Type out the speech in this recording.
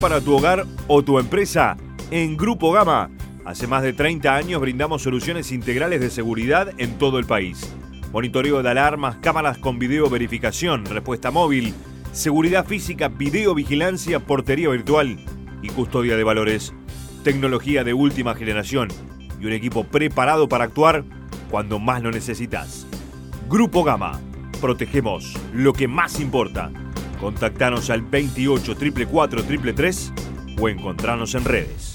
Para tu hogar o tu empresa, en Grupo Gama, hace más de 30 años brindamos soluciones integrales de seguridad en todo el país. Monitoreo de alarmas, cámaras con video verificación, respuesta móvil, seguridad física, videovigilancia, portería virtual y custodia de valores. Tecnología de última generación y un equipo preparado para actuar cuando más lo necesitas. Grupo Gama, protegemos lo que más importa. Contactanos al 28 444 333 o encontrarnos en redes.